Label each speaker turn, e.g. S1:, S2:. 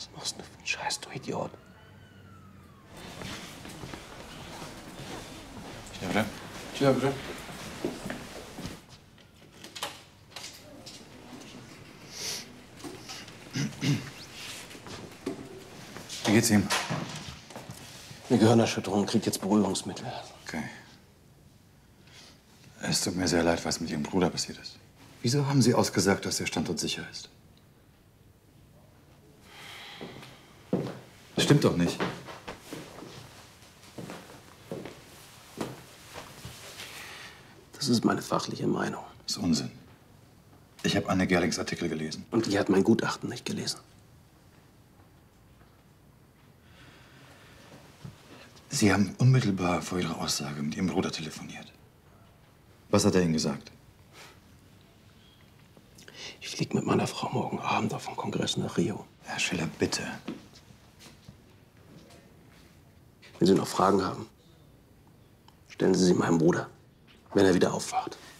S1: Was machst du für einen Scheiß, du Idiot?
S2: Dobře. Dobře. Wie geht's ihm?
S1: Eine Gehirnerschütterung, kriegt jetzt Beruhigungsmittel.
S2: Okay. Es tut mir sehr leid, was mit Ihrem Bruder passiert ist. Wieso haben Sie ausgesagt, dass der Standort sicher ist? Das stimmt doch nicht.
S1: Das ist meine fachliche Meinung.
S2: Das ist Unsinn. Ich habe Anne Gerlings Artikel gelesen.
S1: Und die hat mein Gutachten nicht gelesen.
S2: Sie haben unmittelbar vor Ihrer Aussage mit Ihrem Bruder telefoniert. Was hat er Ihnen gesagt?
S1: Ich fliege mit meiner Frau morgen Abend auf den Kongress nach Rio.
S2: Herr Schiller, bitte.
S1: Wenn Sie noch Fragen haben, stellen Sie sie meinem Bruder, wenn er wieder aufwacht.